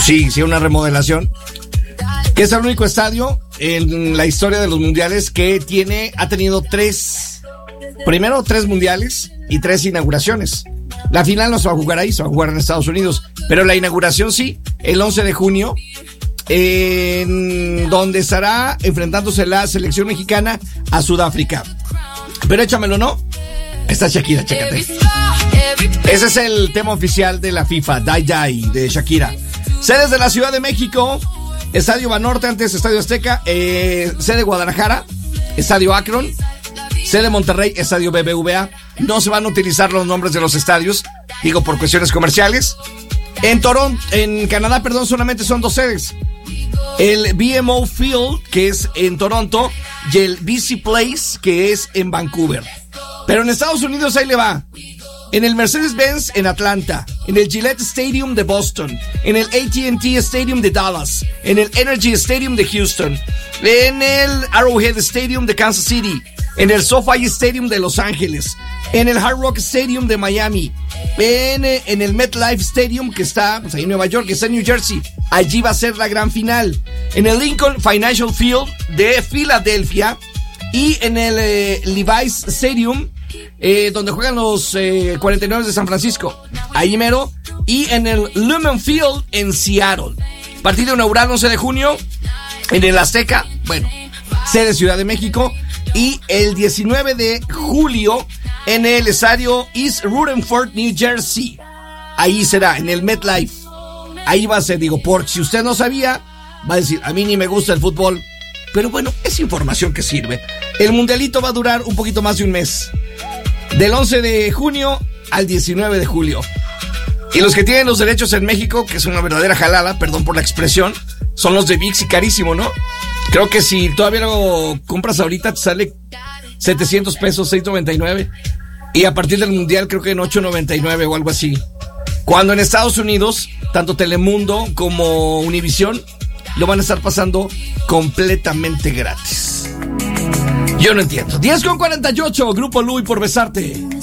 sí, una remodelación. Que es el único estadio en la historia de los mundiales que ha tenido tres mundiales y 3 inauguraciones. La final no se va a jugar ahí, se va a jugar en Estados Unidos, pero la inauguración sí, el 11 de junio, en donde estará enfrentándose la selección mexicana a Sudáfrica. Pero échamelo, ¿no? Está Shakira, chécate. Ese es el tema oficial de la FIFA, Die Die, de Shakira. Sedes de la Ciudad de México: Estadio Banorte, antes Estadio Azteca, sede Guadalajara, Estadio Akron, sede Monterrey, Estadio BBVA. No se van a utilizar los nombres de los estadios, digo, por cuestiones comerciales. En Canadá, solamente son 2 sedes. El BMO Field, que es en Toronto, y el BC Place, que es en Vancouver. Pero en Estados Unidos ahí le va. En el Mercedes-Benz en Atlanta, en el Gillette Stadium de Boston, en el AT&T Stadium de Dallas, en el Energy Stadium de Houston, en el Arrowhead Stadium de Kansas City, en el SoFi Stadium de Los Ángeles, en el Hard Rock Stadium de Miami, en el MetLife Stadium, que está ahí en Nueva York, que está en New Jersey. Allí va a ser la gran final. En el Lincoln Financial Field de Filadelfia y en el Levi's Stadium, donde juegan los 49 de San Francisco, ahí mero, y en el Lumen Field en Seattle. Partido inaugural 11 de junio en el Azteca, sede Ciudad de México, y el 19 de julio en el estadio East Rutherford, New Jersey. Ahí será, en el MetLife. Ahí va a ser, porque si usted no sabía, va a decir, a mí ni me gusta el fútbol. Pero es información que sirve. El mundialito va a durar un poquito más de un mes. Del 11 de junio al 19 de julio. Y los que tienen los derechos en México, que es una verdadera jalada, perdón por la expresión, son los de ViX y carísimo, ¿no? Creo que si todavía lo compras ahorita te sale 700 pesos, 6.99. Y a partir del mundial creo que en 8.99 o algo así. Cuando en Estados Unidos, tanto Telemundo como Univisión lo van a estar pasando completamente gratis. Yo no entiendo. 10:48, Grupo Lui por besarte.